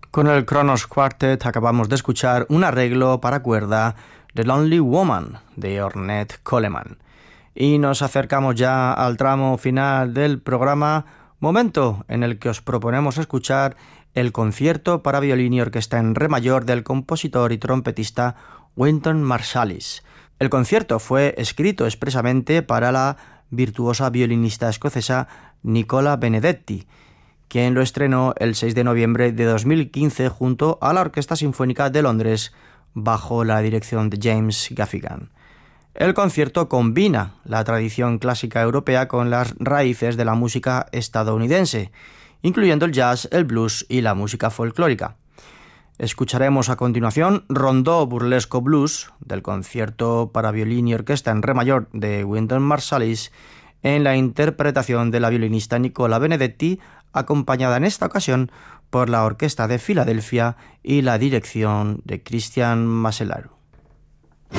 Con el Kronos Quartet acabamos de escuchar un arreglo para cuerda de Lonely Woman de Ornette Coleman. Y nos acercamos ya al tramo final del programa, momento en el que os proponemos escuchar el concierto para violín y orquesta en re mayor del compositor y trompetista Wynton Marsalis. El concierto fue escrito expresamente para la virtuosa violinista escocesa Nicola Benedetti, quien lo estrenó el 6 de noviembre de 2015 junto a la Orquesta Sinfónica de Londres bajo la dirección de James Gaffigan. El concierto combina la tradición clásica europea con las raíces de la música estadounidense, incluyendo el jazz, el blues y la música folclórica. Escucharemos a continuación Rondó Burlesco Blues del concierto para violín y orquesta en re mayor de Wynton Marsalis en la interpretación de la violinista Nicola Benedetti, acompañada en esta ocasión por la Orquesta de Filadelfia y la dirección de Christian Masellaro.